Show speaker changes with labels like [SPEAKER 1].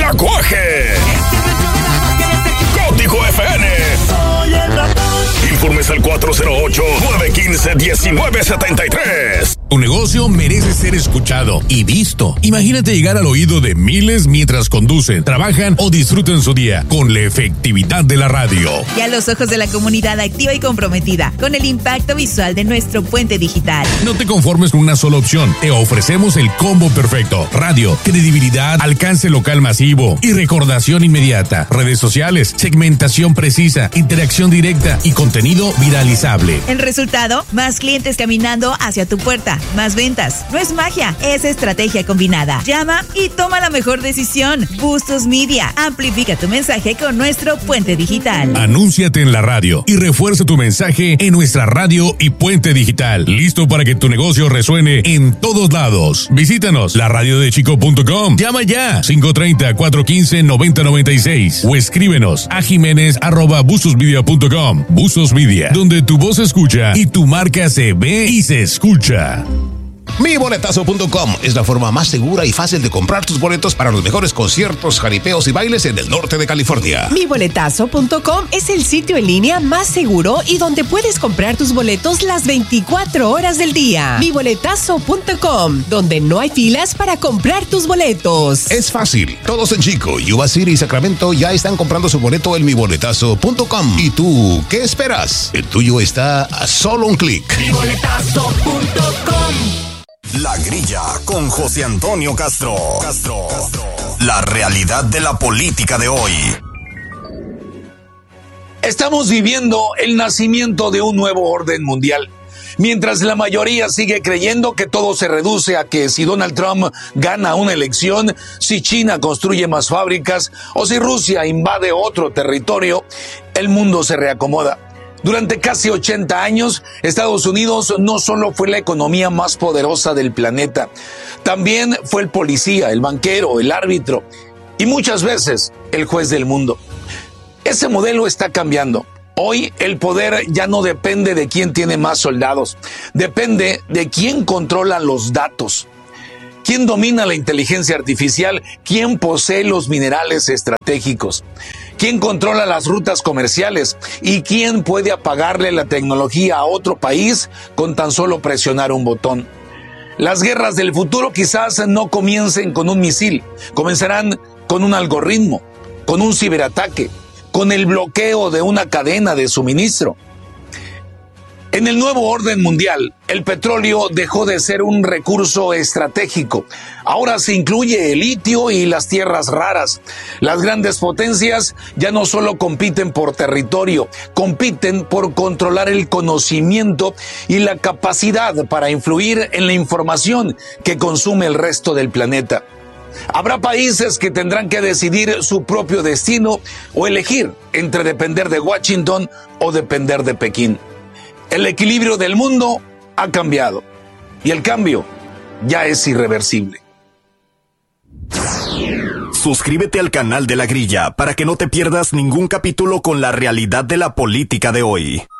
[SPEAKER 1] Tlacuache. Código FM.
[SPEAKER 2] Soy el ratón.
[SPEAKER 1] Informes al 408-915-1973.
[SPEAKER 3] Tu negocio merece ser escuchado y visto. Imagínate llegar al oído de miles mientras conducen, trabajan o disfrutan su día con la efectividad de la radio.
[SPEAKER 4] Y a los ojos de la comunidad activa y comprometida con el impacto visual de nuestro puente digital.
[SPEAKER 3] No te conformes con una sola opción. Te ofrecemos el combo perfecto. Radio, credibilidad, alcance local masivo y recordación inmediata. Redes sociales, segmentación precisa, interacción directa y contenido viralizable.
[SPEAKER 4] El resultado, más clientes caminando hacia tu puerta. Más ventas. No es magia, es estrategia combinada. Llama y toma la mejor decisión. Bustos Media. Amplifica tu mensaje con nuestro puente digital.
[SPEAKER 3] Anúnciate en la radio y refuerza tu mensaje en nuestra radio y puente digital. Listo para que tu negocio resuene en todos lados. Visítanos, laradiodechico.com. Llama ya, 530-415-9096. O escríbenos a jimenez@bustosmedia.com. Bustos Media, donde tu voz se escucha y tu marca se ve y se escucha.
[SPEAKER 5] Miboletazo.com es la forma más segura y fácil de comprar tus boletos para los mejores conciertos, jaripeos y bailes en el norte de California.
[SPEAKER 6] Miboletazo.com es el sitio en línea más seguro y donde puedes comprar tus boletos las 24 horas del día. Miboletazo.com, donde no hay filas para comprar tus boletos.
[SPEAKER 5] Es fácil. Todos en Chico, Yuba City y Sacramento ya están comprando su boleto en Miboletazo.com. ¿Y tú qué esperas? El tuyo está a solo un clic.
[SPEAKER 2] Miboletazo.com.
[SPEAKER 1] La Grilla con José Antonio Castro. La realidad de la política de hoy.
[SPEAKER 7] Estamos viviendo el nacimiento de un nuevo orden mundial. Mientras la mayoría sigue creyendo que todo se reduce a que si Donald Trump gana una elección, si China construye más fábricas o si Rusia invade otro territorio, el mundo se reacomoda. Durante casi 80 años, Estados Unidos no solo fue la economía más poderosa del planeta, también fue el policía, el banquero, el árbitro y muchas veces el juez del mundo. Ese modelo está cambiando. Hoy el poder ya no depende de quién tiene más soldados, depende de quién controla los datos. ¿Quién domina la inteligencia artificial? ¿Quién posee los minerales estratégicos? ¿Quién controla las rutas comerciales? ¿Y quién puede apagarle la tecnología a otro país con tan solo presionar un botón? Las guerras del futuro quizás no comiencen con un misil, comenzarán con un algoritmo, con un ciberataque, con el bloqueo de una cadena de suministro. En el nuevo orden mundial, el petróleo dejó de ser un recurso estratégico. Ahora se incluye el litio y las tierras raras. Las grandes potencias ya no solo compiten por territorio, compiten por controlar el conocimiento y la capacidad para influir en la información que consume el resto del planeta. Habrá países que tendrán que decidir su propio destino o elegir entre depender de Washington o depender de Pekín. El equilibrio del mundo ha cambiado y el cambio ya es irreversible.
[SPEAKER 1] Suscríbete al canal de La Grilla para que no te pierdas ningún capítulo con la realidad de la política de hoy.